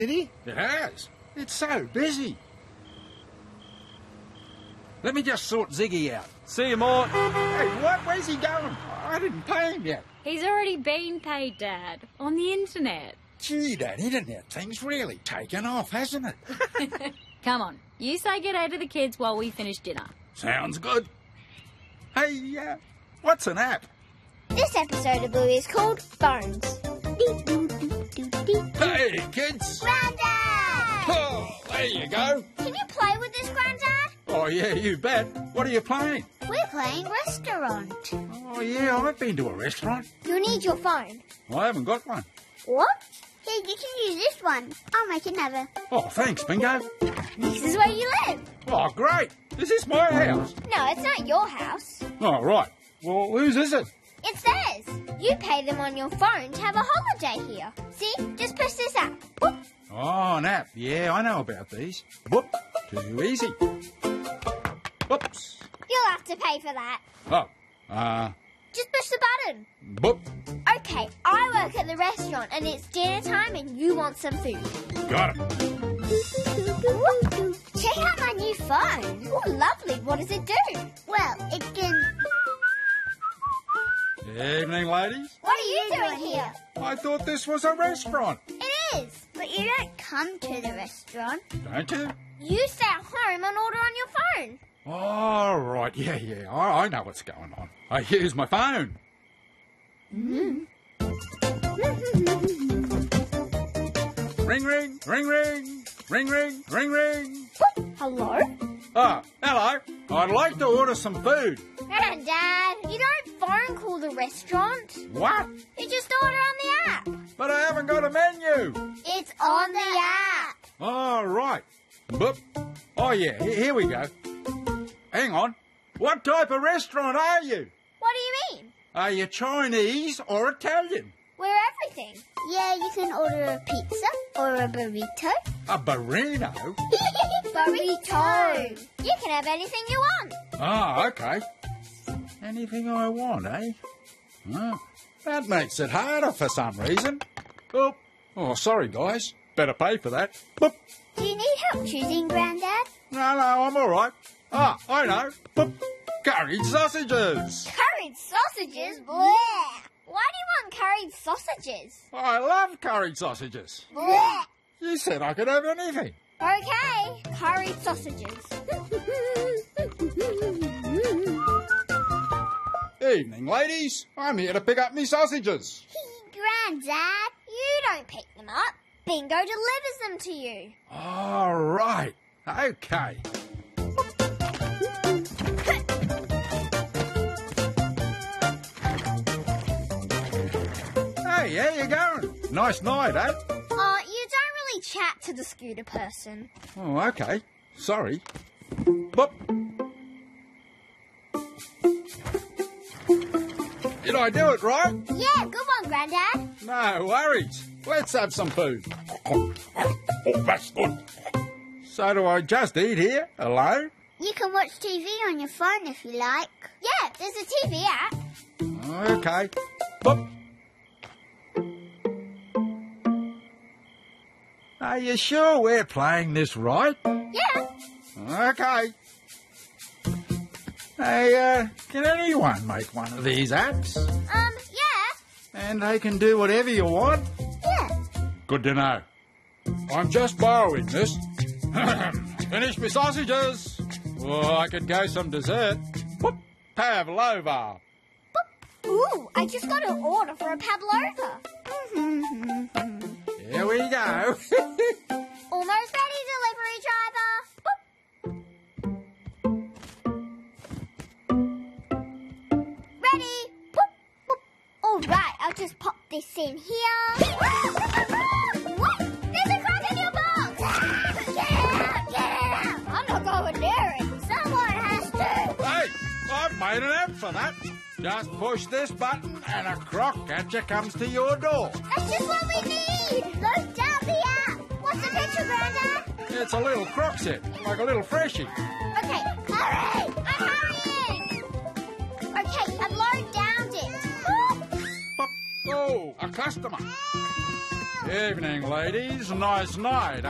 Did he? It has. It's so busy. Let me just sort Ziggy out. See you, Mort. Hey, what? Where's he going? I didn't pay him yet. He's already been paid, Dad, on the internet. Gee, that internet thing's really taken off, hasn't it? Come on, you say good day to the kids while we finish dinner. Sounds good. Hey, what's an app? This episode of Bluey is called Bones. Hey, kids. Grandad! Oh, there you go. Can you play with this, Grandad? Oh, yeah, you bet. What are you playing? We're playing restaurant. Oh, yeah, I've been to a restaurant. You'll need your phone. I haven't got one. What? Here, you can use this one. I'll make another. Oh, thanks, Bingo. This is where you live. Oh, great. Is this my house? No, it's not your house. Oh, right. Well, whose is it? It's theirs. You pay them on your phone to have a holiday here. See? Just push this app. Whoop. Oh, an app. Yeah, I know about these. Whoop. Too easy. Whoops. You'll have to pay for that. Oh, Just push the button. whoop. Okay, I work at the restaurant and it's dinner time and you want some food. Got it. Check out my new phone. Oh, lovely. What does it do? Well, it can... Evening, ladies. What are you doing here? I thought this was a restaurant. It is, but you don't come to the restaurant. Don't you? You stay at home and order on your phone. Oh, right. Yeah. I know what's going on. I use my phone. Ring, ring, ring, ring. Ring, ring, ring, ring. Hello? Ah, hello. I'd like to order some food. Dad, you don't phone call the restaurant. What? You just order on the app. But I haven't got a menu. It's on the app. Oh, right. Boop. Oh, yeah, here we go. Hang on. What type of restaurant are you? What do you mean? Are you Chinese or Italian? We're everything. Yeah, you can order a pizza or a burrito. A burrito? Burrito. You can have anything you want. Oh, okay. Anything I want, eh? Oh, that makes it harder for some reason. Oh, sorry, guys. Better pay for that. Boop. Do you need help choosing, Grandad? No, I'm all right. Ah, I know. Boop. Curried sausages. Curried sausages? Blech. Why do you want curried sausages? I love curried sausages. Blech. You said I could have anything. Okay, curried sausages. Evening, ladies. I'm here to pick up me sausages. Grandad, you don't pick them up. Bingo delivers them to you. All right. Okay. Hey, how you going? Nice night, eh? Oh, you don't really chat to the scooter person. Oh, okay. Sorry. Boop. Did I do it right? Yeah, good one, Grandad. No worries. Let's have some food. Oh, that's good. So do I just eat here, alone? You can watch TV on your phone if you like. Yeah, there's a TV app. Okay. Boop. Are you sure we're playing this right? Yeah. Okay. Hey, can anyone make one of these apps? Yeah. And they can do whatever you want? Yeah. Good to know. I'm just borrowing this. Finish me sausages. Oh, I could go some dessert. Whoop, pavlova. Ooh, I just got an order for a pavlova. Here we go. Almost ready, delivery driver. Ready. Boop, boop. All right, I'll just pop this in here. What? There's a crack in your box. Get out, get out. I'm not going near it. Someone has to. Hey, I've made an app for that. Just push this button and a crock catcher comes to your door. That's just what we need. Load down the app. What's the picture, Grandad? It's a little crock set, like a little freshie. Okay, hurry! I'm hurrying! Okay, I've lowered down it. Oh, a customer. Evening, ladies. Nice night,